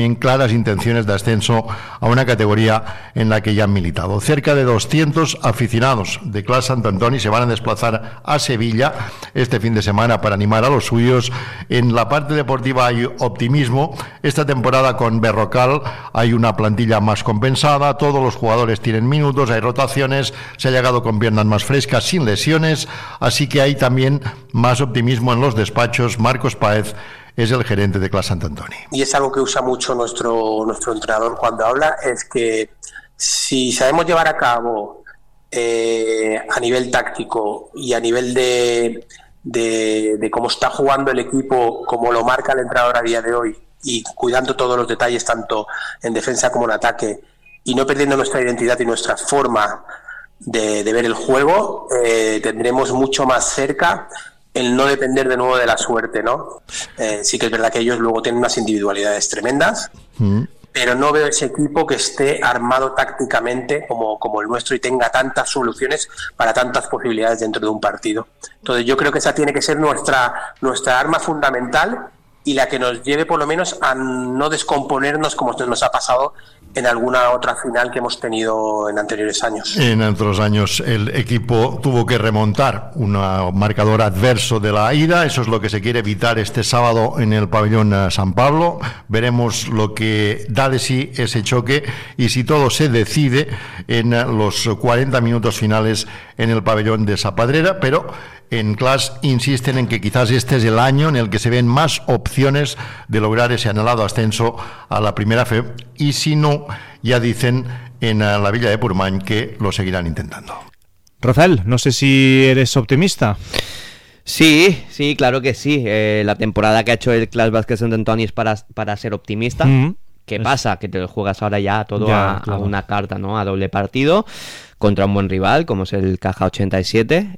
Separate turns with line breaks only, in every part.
en claras intenciones de ascenso a una categoría en la que ya han militado. Cerca de 200 aficionados de Clas Sant Antoni se van a desplazar a Sevilla este fin de semana para animar a los suyos. En la parte deportiva hay optimismo. Esta temporada con Berrocal hay una plantilla más compensada, todos los jugadores tienen minutos, hay rotaciones, se ha llegado con piernas más frescas, sin lesiones, así que hay también más optimismo en los despachos. Marcos Páez es el gerente de Clas Sant Antoni.
Y es algo que usa mucho nuestro entrenador cuando habla, es que si sabemos llevar a cabo a nivel táctico y a nivel de cómo está jugando el equipo, como lo marca el entrenador a día de hoy, y cuidando todos los detalles tanto en defensa como en ataque, y no perdiendo nuestra identidad y nuestra forma de ver el juego, tendremos mucho más cerca el no depender de nuevo de la suerte, ¿no? Sí que es verdad que ellos luego tienen unas individualidades tremendas, pero no veo ese equipo que esté armado tácticamente como el nuestro y tenga tantas soluciones para tantas posibilidades dentro de un partido. Entonces yo creo que esa tiene que ser nuestra arma fundamental y la que nos lleve por lo menos a no descomponernos como nos ha pasado en alguna otra final que hemos tenido en anteriores años.
En otros años el equipo tuvo que remontar un marcador adverso de la ida. Eso es lo que se quiere evitar este sábado en el pabellón San Pablo. Veremos lo que da de sí ese choque y si todo se decide en los 40 minutos finales en el pabellón de Sa Pedrera, pero en Clas insisten en que quizás este es el año en el que se ven más opciones de lograr ese anhelado ascenso a la primera fe, y si no, ya dicen en la Villa de Purmany que lo seguirán intentando.
Rafael, no sé si eres optimista.
Sí, claro que sí. La temporada que ha hecho el Clas Básquet Sant Antoni es para ser optimista. ¿Qué pasa? Que te lo juegas ahora ya todo a una carta, ¿no? A doble partido contra un buen rival como es el Caja 87,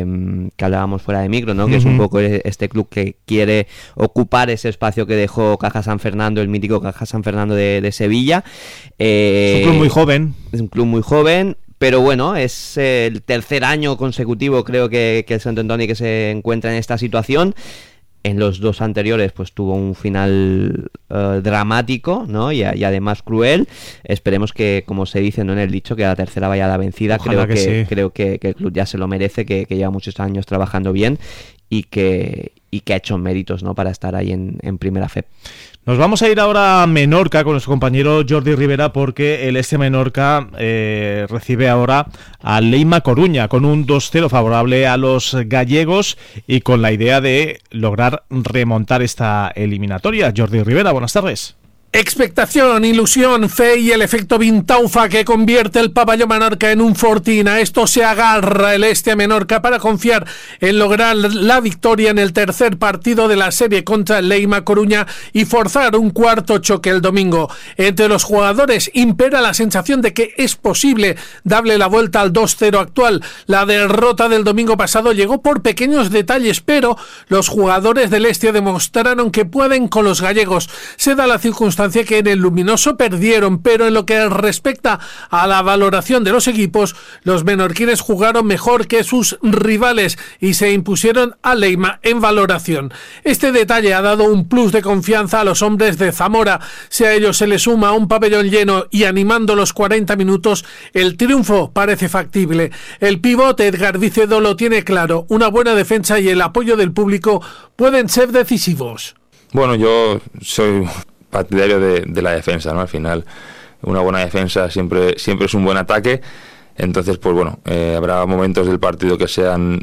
que hablábamos fuera de micro, ¿no? Que es un poco este club que quiere ocupar ese espacio que dejó Caja San Fernando, el mítico Caja San Fernando de Sevilla.
Es un club muy joven.
Es un club muy joven, pero bueno, es el tercer año consecutivo creo que el Sant Antoni que se encuentra en esta situación. En los dos anteriores pues tuvo un final dramático, ¿no? y además cruel. Esperemos que, como se dice, ¿no?, en el dicho, que la tercera vaya la vencida.
Ojalá
creo que el club ya se lo merece, que lleva muchos años trabajando bien y que ha hecho méritos, ¿no?, para estar ahí en primera fe.
Nos vamos a ir ahora a Menorca con nuestro compañero Jordi Rivera, porque el Este Menorca recibe ahora al Leima Coruña con un 2-0 favorable a los gallegos y con la idea de lograr remontar esta eliminatoria. Jordi Rivera, buenas tardes.
Expectación, ilusión, fe y el efecto Vintaufa que convierte el pabellón Menorca en un fortín. A esto se agarra el Este Menorca para confiar en lograr la victoria en el tercer partido de la serie contra el Leima Coruña y forzar un cuarto choque el domingo. Entre los jugadores impera la sensación de que es posible darle la vuelta al 2-0 actual. La derrota del domingo pasado llegó por pequeños detalles, pero los jugadores del Este demostraron que pueden con los gallegos. Se da la circunstancia que en el Luminoso perdieron, pero en lo que respecta a la valoración de los equipos, los menorquines jugaron mejor que sus rivales y se impusieron a Leima en valoración. Este detalle ha dado un plus de confianza a los hombres de Zamora. Si a ellos se le suma un pabellón lleno y animando los 40 minutos, el triunfo parece factible. El pivote Edgar Vicedo lo tiene claro: una buena defensa y el apoyo del público pueden ser decisivos.
Bueno, yo soy partidario de la defensa, ¿no? Al final, una buena defensa siempre es un buen ataque. Entonces, pues bueno, habrá momentos del partido que sean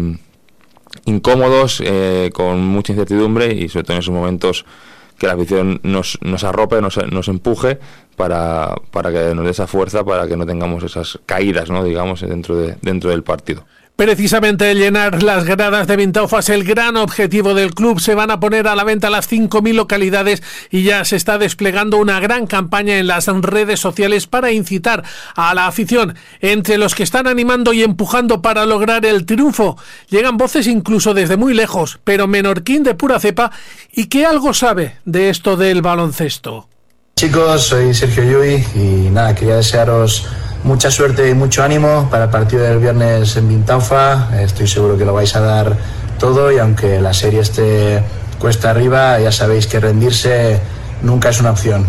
incómodos, con mucha incertidumbre, y sobre todo en esos momentos que la afición nos arrope, nos empuje para que nos dé esa fuerza, para que no tengamos esas caídas, ¿no?, digamos, dentro del partido.
Precisamente llenar las gradas de Vintaufa es el gran objetivo del club. Se van a poner a la venta las 5.000 localidades y ya se está desplegando una gran campaña en las redes sociales para incitar a la afición. Entre los que están animando y empujando para lograr el triunfo llegan voces incluso desde muy lejos, pero menorquín de pura cepa y que algo sabe de esto del baloncesto.
Chicos, soy Sergio Llull y nada, quería desearos mucha suerte y mucho ánimo para el partido del viernes en Vintaufa. Estoy seguro que lo vais a dar todo y aunque la serie esté cuesta arriba, ya sabéis que rendirse nunca es una opción.